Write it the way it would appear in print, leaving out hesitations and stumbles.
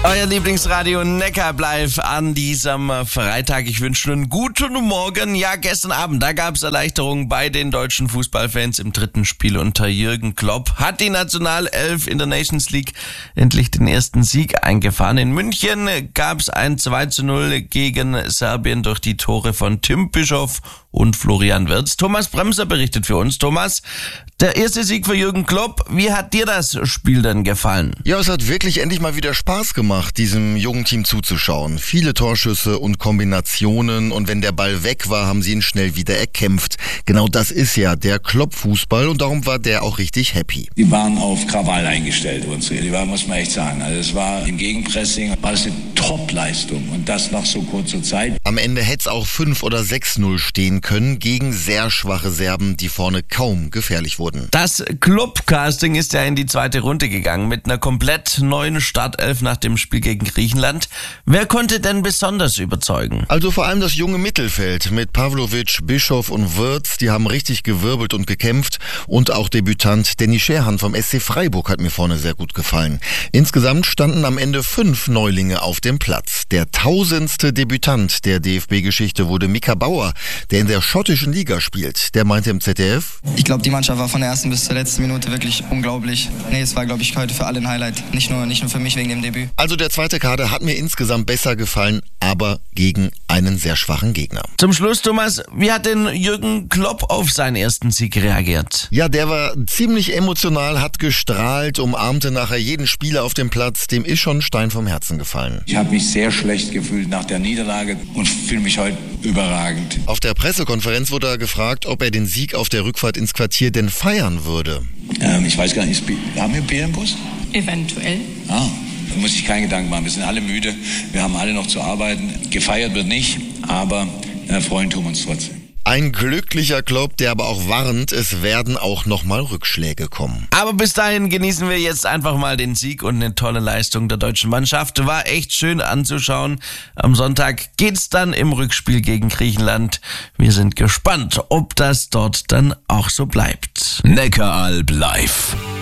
Euer Lieblingsradio Neckar live an diesem Freitag. Ich wünsche einen guten Morgen. Ja, gestern Abend, da gab es Erleichterung bei den deutschen Fußballfans im dritten Spiel unter Jürgen Klopp. Hat die Nationalelf in der Nations League endlich den ersten Sieg eingefahren. In München gab es ein 2:0 gegen Serbien durch die Tore von Tim Bischoff und Florian Wirtz. Thomas Bremser berichtet für uns. Thomas, der erste Sieg für Jürgen Klopp. Wie hat dir das Spiel denn gefallen? Ja, es hat wirklich endlich mal wieder Spaß gemacht, diesem jungen Team zuzuschauen. Viele Torschüsse und Kombinationen, und wenn der Ball weg war, haben sie ihn schnell wieder erkämpft. Genau das ist ja der Klopp-Fußball, und darum war der auch richtig happy. Die waren auf Krawall eingestellt, unsere. Die waren, muss man echt sagen. Also es war im Gegenpressing, war es eine Top-Leistung, und das nach so kurzer Zeit. Am Ende hätte es auch 5 oder 6:0 stehen können gegen sehr schwache Serben, die vorne kaum gefährlich wurden. Das Club-Casting ist ja in die zweite Runde gegangen mit einer komplett neuen Startelf nach dem Spiel gegen Griechenland. Wer konnte denn besonders überzeugen? Also vor allem das junge Mittelfeld mit Pavlovic, Bischoff und Wirtz, die haben richtig gewirbelt und gekämpft, und auch Debütant Dennis Scherhan vom SC Freiburg hat mir vorne sehr gut gefallen. Insgesamt standen am Ende 5 Neulinge auf dem Platz. Der 1000. Debütant der DFB-Geschichte wurde Mika Bauer, der in der schottischen Liga spielt. Der meinte im ZDF: Ich glaube, die Mannschaft war von der ersten bis zur letzten Minute wirklich unglaublich. Es war, glaube ich, heute für alle ein Highlight. Nicht nur für mich wegen dem Debüt. Also der zweite Kader hat mir insgesamt besser gefallen, aber gegen einen sehr schwachen Gegner. Zum Schluss, Thomas, wie hat denn Jürgen Klopp auf seinen ersten Sieg reagiert? Ja, der war ziemlich emotional, hat gestrahlt, umarmte nachher jeden Spieler auf dem Platz. Dem ist schon ein Stein vom Herzen gefallen. Ich habe mich sehr schlecht gefühlt nach der Niederlage und fühle mich heute überragend. Auf der Pressekonferenz wurde er gefragt, ob er den Sieg auf der Rückfahrt ins Quartier denn feiern würde. Ich weiß gar nicht, haben wir Bier im Bus? Eventuell. Da muss ich keinen Gedanken machen. Wir sind alle müde. Wir haben alle noch zu arbeiten. Gefeiert wird nicht, aber freuen tun wir uns trotzdem. Ein glücklicher Klopp, der aber auch warnt, es werden auch nochmal Rückschläge kommen. Aber bis dahin genießen wir jetzt einfach mal den Sieg und eine tolle Leistung der deutschen Mannschaft. War echt schön anzuschauen. Am Sonntag geht's dann im Rückspiel gegen Griechenland. Wir sind gespannt, ob das dort dann auch so bleibt. Neckaralb live.